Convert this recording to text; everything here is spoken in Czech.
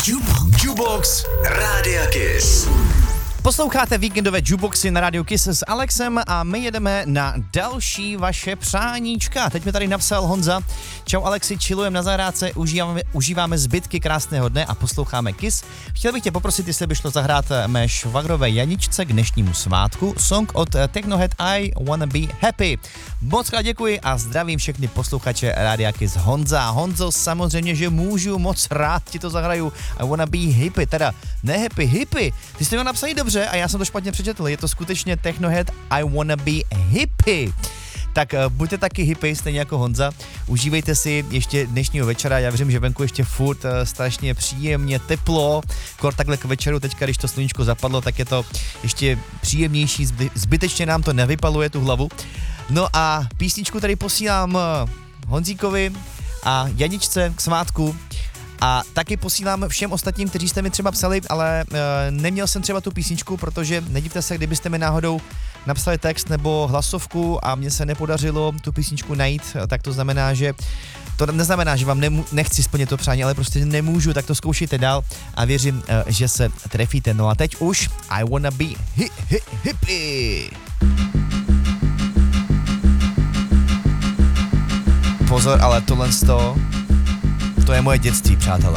Jukebox Rádia Kiss. Posloucháte víkendové jukeboxy na Radio Kiss s Alexem a my jedeme na další vaše přáníčka. Teď mi tady napsal Honza. Čau Alexi, chillujeme na zahrádce, užíváme zbytky krásného dne a posloucháme Kiss. Chtěl bych tě poprosit, jestli by šlo zahrát mé švagrové Janičce k dnešnímu svátku. Song od Technohead I Wanna Be Happy. Moc krát děkuji a zdravím všechny posluchače Rádia Kiss. Honzo, samozřejmě, že můžu, moc rád ti to zahraju. I Wanna Be Happy, teda ne happy, hippie. Ty jsi to napsali dobře a já jsem to špatně přečetl. Je to skutečně Technohead I Wanna Be Hippie. Tak buďte taky hippie, stejně jako Honza. Užívejte si ještě dnešního večera. Já věřím, že venku ještě furt strašně příjemně teplo. Kor takhle k večeru, teďka, když to sluníčko zapadlo, tak je to ještě příjemnější. Zbytečně nám to nevypaluje tu hlavu. No a písničku tady posílám Honzíkovi a Janičce k svátku. A taky posílám všem ostatním, kteří jste mi třeba psali, ale neměl jsem třeba tu písničku, protože nedivte se, kdybyste mi náhodou napsali text nebo hlasovku a mně se nepodařilo tu písničku najít, tak to znamená, že to neznamená, že vám nechci splnit to přání, ale prostě nemůžu, tak to zkoušejte dál a věřím, že se trefíte. No a teď už I Wanna Be Hippie. Pozor, ale tohle to je moje dětství, přátelé.